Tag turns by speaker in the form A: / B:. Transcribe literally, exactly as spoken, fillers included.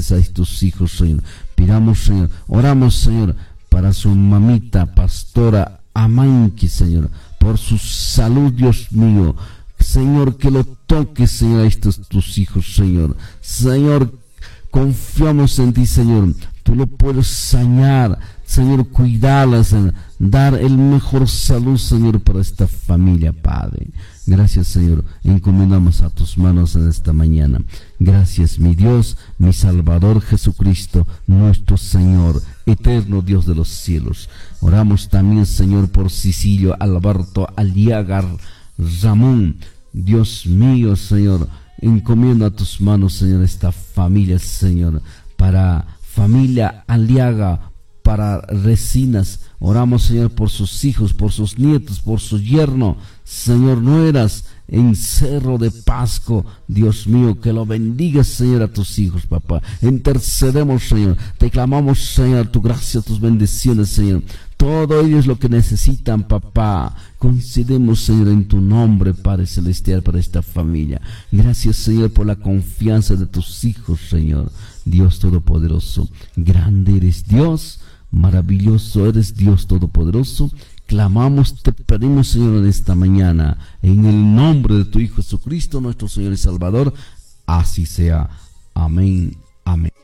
A: bendices a estos hijos, Señor. Pidamos, Señor, oramos, Señor, para su mamita, pastora Amanqui, Señor, por su salud, Dios mío. Señor, que lo toques, Señor, a estos tus hijos, Señor. Señor, confiamos en ti, Señor. Tú lo puedes sanar, Señor, cuidarlas, Señor, dar el mejor salud, Señor, para esta familia, Padre. Gracias, Señor, encomendamos a tus manos en esta mañana. Gracias, mi Dios, mi Salvador Jesucristo, nuestro Señor, eterno Dios de los cielos. Oramos también, Señor, por Cecilio Alberto Aliaga Ramón. Dios mío, Señor, encomiendo a tus manos, Señor, esta familia, Señor, para familia Aliaga, para Resinas. Oramos, Señor, por sus hijos, por sus nietos, por su yerno, Señor, nueras en Cerro de Pasco. Dios mío, que lo bendigas, Señor, a tus hijos, papá. Intercedemos, Señor, te clamamos, Señor, tu gracia, tus bendiciones, Señor. Todo ello es lo que necesitan, papá. Concedemos, Señor, en tu nombre, Padre Celestial, para esta familia. Gracias, Señor, por la confianza de tus hijos, Señor. Dios Todopoderoso, grande eres Dios, maravilloso eres Dios Todopoderoso. Clamamos, te pedimos, Señor, en esta mañana, en el nombre de tu Hijo Jesucristo, nuestro Señor y Salvador. Así sea. Amén. Amén.